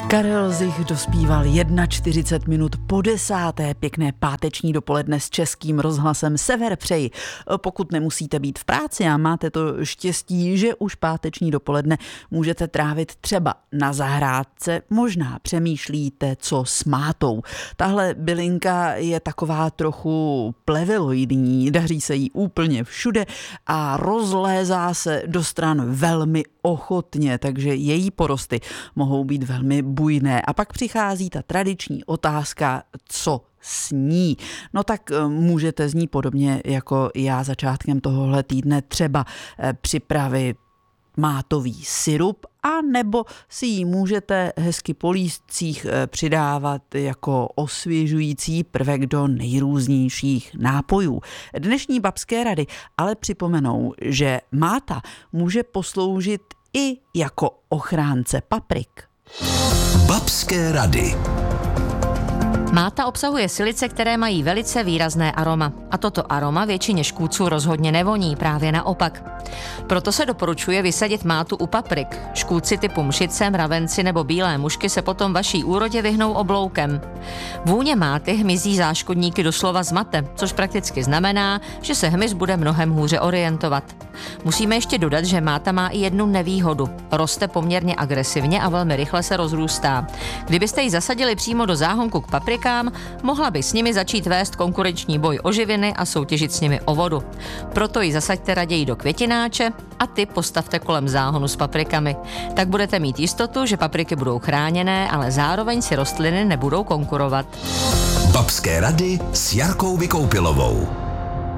Karel Zich dospíval 41 minut po 10. Pěkné páteční dopoledne s Českým rozhlasem Sever přeji. Pokud nemusíte být v práci a máte to štěstí, že už páteční dopoledne můžete trávit třeba na zahrádce, možná přemýšlíte, co s mátou. Tahle bylinka je taková trochu pleveloidní, daří se jí úplně všude a rozlézá se do stran velmi ochotně, takže její porosty mohou být velmi bujné. A pak přichází ta tradiční otázka, co s ní. No tak můžete z ní podobně jako já začátkem tohohle týdne třeba připravit mátový sirup, a nebo si ji můžete hezky po lístcích přidávat jako osvěžující prvek do nejrůznějších nápojů. Dnešní babské rady ale připomenou, že máta může posloužit i jako ochránce paprik. Babské rady. Máta obsahuje silice, které mají velice výrazné aroma. A toto aroma většině škůdců rozhodně nevoní, právě naopak. Proto se doporučuje vysadit mátu u paprik. Škůdci typu mšice, mravenci nebo bílé mušky se potom vaší úrodě vyhnou obloukem. Vůně máty hmyzí záškodníky doslova zmate, což prakticky znamená, že se hmyz bude mnohem hůře orientovat. Musíme ještě dodat, že máta má i jednu nevýhodu. Roste poměrně agresivně a velmi rychle se rozrůstá. Kdybyste ji zasadili přímo do záhonku k paprikám, mohla by s nimi začít vést konkurenční boj o živiny a soutěžit s nimi o vodu. Proto ji zasaďte raději do květináče a ty postavte kolem záhonu s paprikami. Tak budete mít jistotu, že papriky budou chráněné, ale zároveň si rostliny nebudou konkurovat. Babské rady s Jarkou Vykoupilovou.